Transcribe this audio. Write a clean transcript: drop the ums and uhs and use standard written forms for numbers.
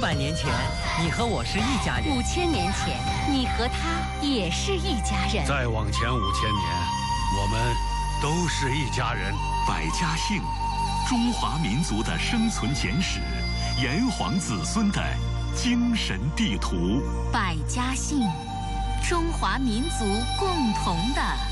500年前，你和我是一家人 ；5000年前，你和他也是一家人。 再往前5000年，我们都是一家人。 百家姓，中华民族的生存简史，炎黄子孙的精神地图。 百家姓，中华民族共同的